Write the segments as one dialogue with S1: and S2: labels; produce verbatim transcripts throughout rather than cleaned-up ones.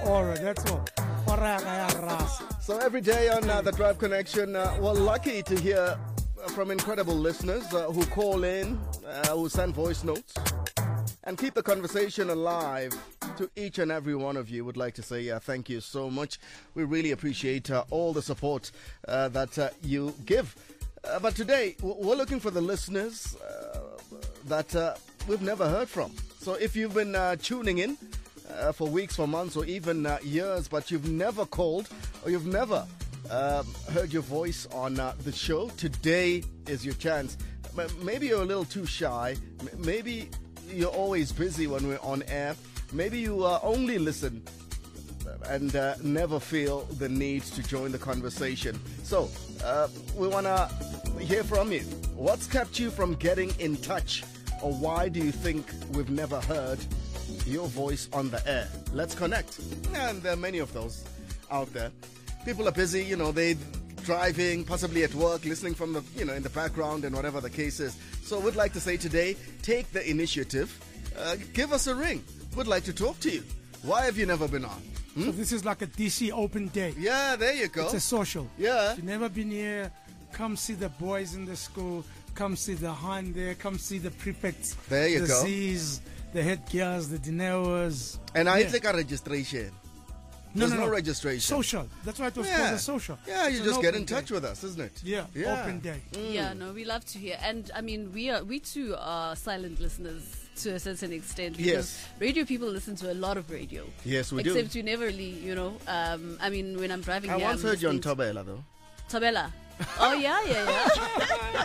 S1: All right, that's all.
S2: So every day on uh, the Drive Connection, uh, we're lucky to hear uh, from incredible listeners uh, who call in, uh, who send voice notes, and keep the conversation alive. To each and every one of you, would like to say uh, thank you so much. We really appreciate uh, all the support uh, that uh, you give. Uh, but today, we're looking for the listeners uh, that uh, we've never heard from. So if you've been uh, tuning in uh, for weeks, for months, or even uh, years, but you've never called or you've never um, heard your voice on uh, the show, today is your chance. Maybe you're a little too shy. Maybe you're always busy when we're on air. Maybe you uh, only listen and uh, never feel the need to join the conversation. So, uh, we want to hear from you. What's kept you from getting in touch? Or why do you think we've never heard your voice on the air? Let's connect. And there are many of those out there. People are busy, you know, they driving, possibly at work, listening from the, you know, in the background and whatever the case is. So we'd like to say today, take the initiative. Uh, give us a ring. Would like to talk to you. Why have you never been on?
S1: Hmm? So this is like a D C open day.
S2: Yeah, there you go.
S1: It's a social.
S2: Yeah.
S1: If you've never been here, come see the boys in the school. Come see the Han there. Come see the prefects.
S2: There you
S1: the
S2: go.
S1: The Z's, the headgears, the dineros.
S2: And I
S1: yeah.
S2: take a registration.
S1: No,
S2: There's
S1: no,
S2: no,
S1: no
S2: registration.
S1: Social. That's why it was
S2: yeah.
S1: called a social.
S2: Yeah, you
S1: it's
S2: just get in
S1: day.
S2: touch with us, isn't it?
S1: Yeah,
S2: yeah.
S1: open day.
S3: Mm. Yeah, no, we love to hear. And I mean, we are we too are silent listeners to a certain extent. Because
S2: yes.
S3: radio people listen to a lot of radio.
S2: Yes, we
S3: except
S2: do.
S3: Except we never really, you know, um, I mean, when I'm driving
S2: I
S3: here,
S2: once
S3: I'm
S2: heard you on
S3: to
S2: Tabela, though.
S3: Tabela. Oh, yeah, yeah, yeah.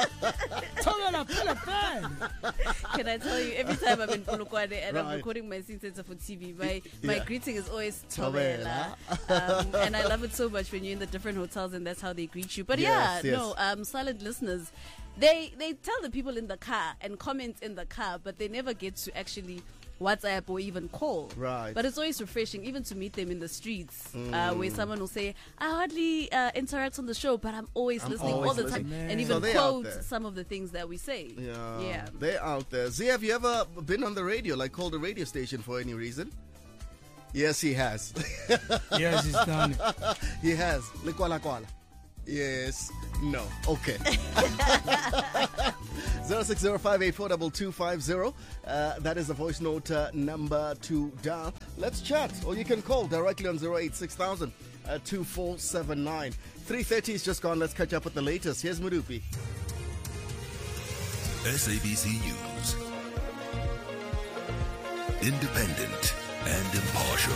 S1: Tabela, pull a fan.
S3: Can I tell you, every time I'm in Polokwane and
S2: right.
S3: I'm recording my scene center for T V, my,
S2: yeah.
S3: my greeting is always Tabela. um, and I love it so much when you're in the different hotels and that's how they greet you. But
S2: yes,
S3: yeah,
S2: yes.
S3: no, um, silent listeners, they, they tell the people in the car and comment in the car, but they never get to actually WhatsApp or even call.
S2: Right.
S3: But it's always refreshing even to meet them in the streets
S2: mm.
S3: uh, where someone will say, I hardly uh, interact on the show, but I'm always
S2: I'm
S3: listening
S2: always
S3: all the
S2: listening.
S3: time.
S1: Man.
S3: And even
S2: So
S3: quote some of the things that we say.
S2: Yeah.
S3: Yeah.
S2: They're out there. Z, have you ever been on the radio, like called a radio station for any reason? Yes, he has.
S1: Yes, he's done it.
S2: He has. Likwala kwala. Yes. No. Okay. zero six zero five eight four two two five zero. Uh, that is the voice note uh, number to dial. Let's chat. Or you can call directly on zero eight six thousand uh, two four seven nine. three thirty is just gone. Let's catch up with the latest. Here's Mudupi.
S4: S A B C News. Independent and impartial.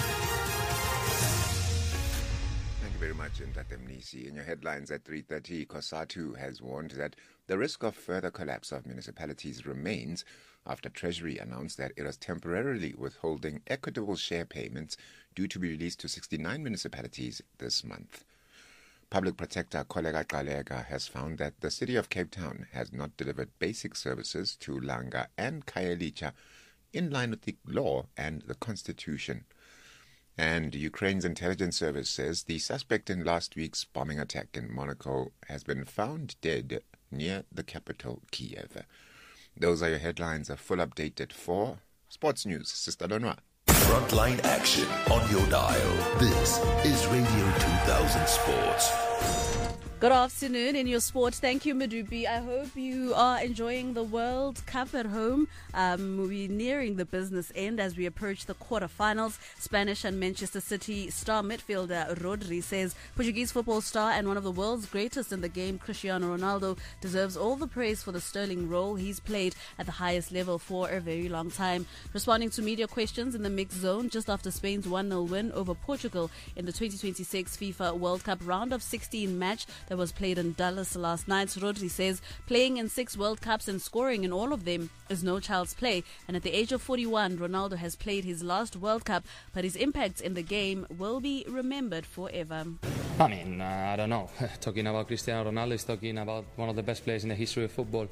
S5: Very much in Tatemnisi. In your headlines at three thirty, COSATU has warned that the risk of further collapse of municipalities remains after Treasury announced that it was temporarily withholding equitable share payments due to be released to sixty-nine municipalities this month. Public Protector Koleka Kalega has found that the city of Cape Town has not delivered basic services to Langa and Khayelitsha in line with the law and the constitution. And Ukraine's intelligence service says the suspect in last week's bombing attack in Monaco has been found dead near the capital, Kiev. Those are your headlines. A full update at four. Sports News, Sister Donwa.
S4: Frontline action on your dial. This is Radio two thousand Sports.
S3: Good afternoon in your sport. Thank you, Madubi. I hope you are enjoying the World Cup at home. Um, we're nearing the business end as we approach the quarterfinals. Spanish and Manchester City star midfielder Rodri says Portuguese football star and one of the world's greatest in the game, Cristiano Ronaldo, deserves all the praise for the sterling role he's played at the highest level for a very long time. Responding to media questions in the mixed zone just after Spain's one nil win over Portugal in the twenty twenty-six FIFA World Cup round of sixteen match that was played in Dallas last night, Rodri says playing in six World Cups and scoring in all of them is no child's play. And at the age of forty-one, Ronaldo has played his last World Cup, but his impact in the game will be remembered forever.
S6: I mean, uh, I don't know. Talking about Cristiano Ronaldo is talking about one of the best players in the history of football.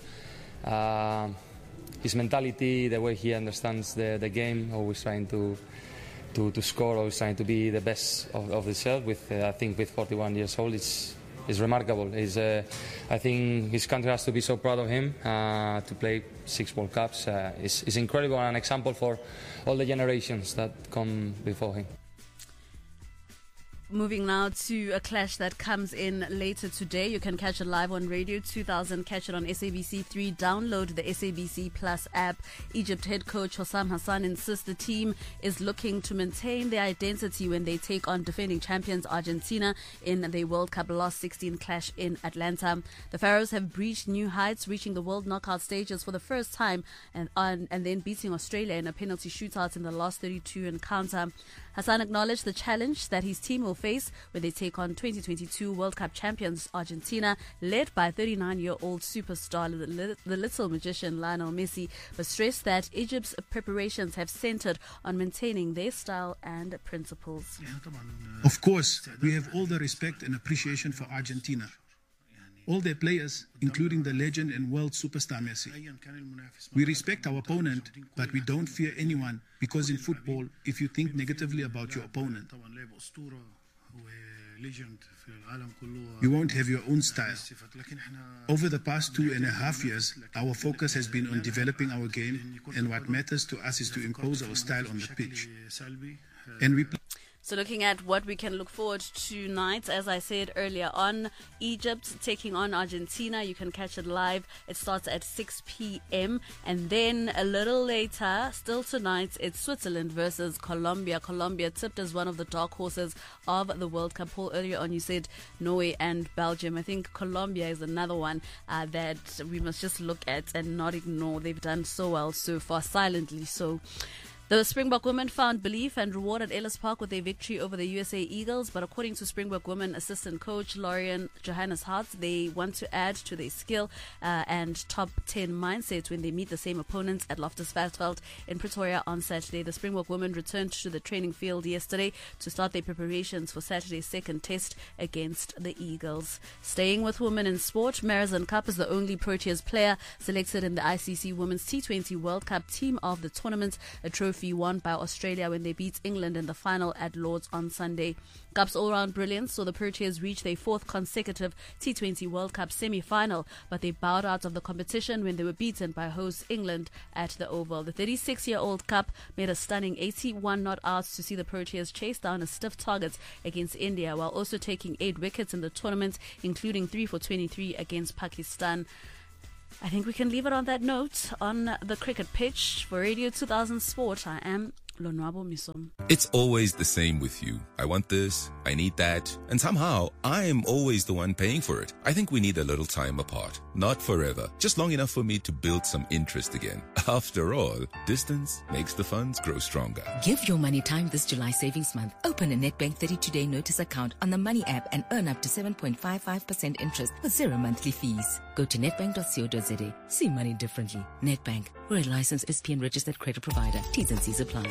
S6: Uh, his mentality, the way he understands the, the game, always trying to to, to score, always trying to be the best of, of himself. With uh, I think with forty-one years old, it's it's remarkable. It's, uh, I think his country has to be so proud of him uh, to play six World Cups. Uh, it's, it's incredible and an example for all the generations that come before him.
S3: moving now to a clash that comes in later today. You can catch it live on Radio two thousand, catch it on S A B C three, download the S A B C Plus app. Egypt head coach Hossam Hassan insists the team is looking to maintain their identity when they take on defending champions Argentina in the World Cup last sixteen clash in Atlanta. The Pharaohs have breached new heights, reaching the world knockout stages for the first time and, on, and then beating Australia in a penalty shootout in the last thirty-two encounter. Hassan acknowledged the challenge that his team will face when they take on twenty twenty-two World Cup champions Argentina, led by thirty-nine-year-old superstar, the, the little magician Lionel Messi, but stressed that Egypt's preparations have centered on maintaining their style and principles.
S7: Of course, we have all the respect and appreciation for Argentina. All their players, including the legend and world superstar Messi. We respect our opponent, but we don't fear anyone, because in football, if you think negatively about your opponent, you won't have your own style. Over the past two and a half years, our focus has been on developing our game, and what matters to us is to impose our style on the pitch. And we
S3: So looking at what we can look forward to tonight, as I said earlier on, Egypt taking on Argentina. You can catch it live. It starts at six p.m. And then a little later, still tonight, it's Switzerland versus Colombia. Colombia tipped as one of the dark horses of the World Cup. Paul, earlier on you said Norway and Belgium. I think Colombia is another one uh, that we must just look at and not ignore. They've done so well so far, silently so. The Springbok women found belief and reward at Ellis Park with a victory over the U S A Eagles, but according to Springbok women assistant coach Lorian Johannes Hart, they want to add to their skill uh, and top ten mindset when they meet the same opponents at Loftus Versfeld in Pretoria on Saturday. The Springbok women returned to the training field yesterday to start their preparations for Saturday's second test against the Eagles. Staying with women in sport, Marizon Cup is the only Proteas player selected in the I C C Women's T twenty World Cup team of the tournament, a trophy won by Australia when they beat England in the final at Lord's on Sunday. Cup's all-round brilliance saw the Proteas reach their fourth consecutive T twenty World Cup semi-final, but they bowed out of the competition when they were beaten by host England at the Oval. The thirty-six-year-old Cup made a stunning eighty-one not outs to see the Proteas chase down a stiff target against India, while also taking eight wickets in the tournament, including three for twenty-three against Pakistan. I think we can leave it on that note on the cricket pitch. For Radio two thousand Sport, I am Lonwabo Misom.
S8: It's always the same with you. I want this, I need that, and somehow I am always the one paying for it. I think we need a little time apart. Not forever, just long enough for me to build some interest again. After all, distance makes the funds grow stronger.
S9: Give your money time this July savings month. Open a Nedbank thirty-two day notice account on the Money app and earn up to seven point five five percent interest with zero monthly fees. Go to nedbank dot co dot za. See money differently. Nedbank, we're a licensed S P and registered credit provider. T's and C's apply.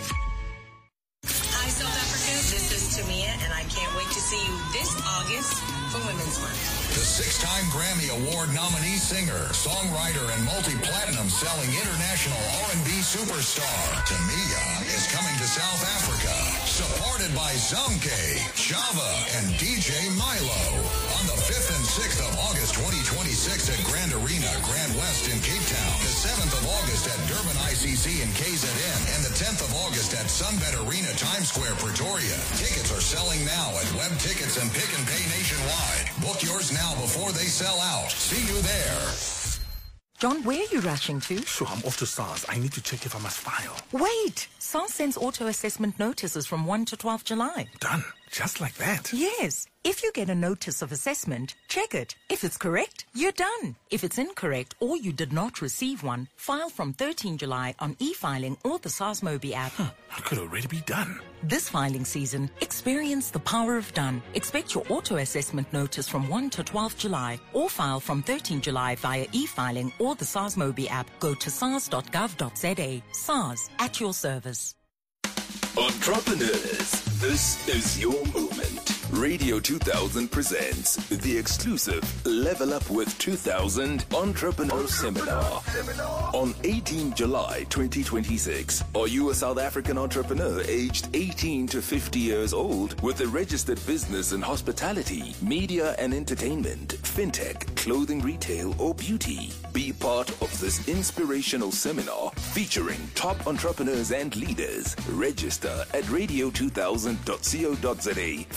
S10: Hi, South Africa. This is Tamia, and I can't wait to see you this August for Women's Month.
S11: The six-time Grammy Award nominee singer, songwriter, and multi-platinum selling international R and B superstar Tamia is coming to South Africa, supported by Zamke, Java, and D J Milo on the fifth and sixth of August twenty twenty-six at Grand Arena, Grand West in Cape Town, the seventh of August at Durban I C C in K Z N, and the tenth of August at Sunbet Arena, Times Square, Pretoria. Tickets are selling now at Web Tickets and Pick and Pay nationwide. Book yours now before they sell out. See you there.
S12: John, where are you rushing to?
S13: Sure, I'm off to SARS. I need to check if I must file.
S12: Wait! SARS sends auto-assessment notices from first to twelfth July.
S13: Done. Just like that?
S12: Yes. If you get a notice of assessment, check it. If it's correct, you're done. If it's incorrect or you did not receive one, file from thirteenth July on e-filing or the SARS Mobi app.
S13: Huh, I could already be done.
S12: This filing season, experience the power of done. Expect your auto-assessment notice from first to twelfth July or file from thirteenth July via e-filing or the SARS Mobi app. Go to sars dot gov dot za. SARS, at your service.
S4: Entrepreneurs, this is your moment. Radio two thousand presents the exclusive Level Up with two thousand Entrepreneur Seminar on eighteenth July twenty twenty-six. Are you a South African entrepreneur aged eighteen to fifty years old with a registered business in hospitality, media and entertainment, fintech, clothing retail or beauty? Be part of this inspirational seminar featuring top entrepreneurs and leaders. Register at radio two thousand dot co dot za for a chance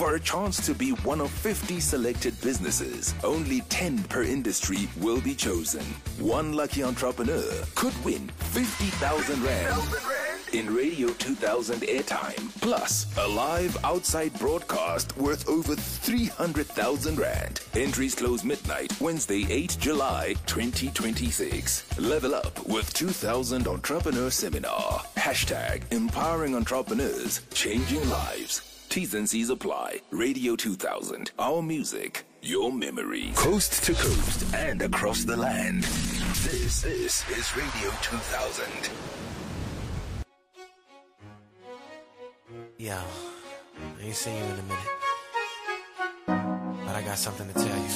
S4: chance to be one of fifty selected businesses. Only ten per industry will be chosen. One lucky entrepreneur could win fifty thousand rand in Radio two thousand airtime, plus a live outside broadcast worth over three hundred thousand rand. Entries close midnight, Wednesday, eighth July, twenty twenty-six. Level up with two thousand Entrepreneur Seminar. Hashtag empowering entrepreneurs, changing lives. T's and C's apply. Radio two thousand. Our music, your memories. Coast to coast and across the land. This, this is Radio two thousand.
S14: Yo, I ain't seen you in a minute, but I got something to tell you.